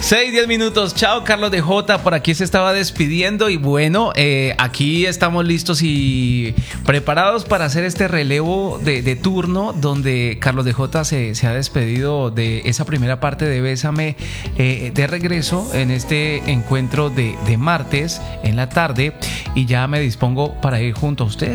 6:10. Chao, Carlos de J. Por aquí se estaba despidiendo. Y bueno, aquí estamos listos y preparados para hacer este relevo de turno, donde Carlos de J se ha despedido de esa primera parte de Bésame, de regreso en este encuentro de martes en la tarde. Y ya me dispongo para ir junto a ustedes.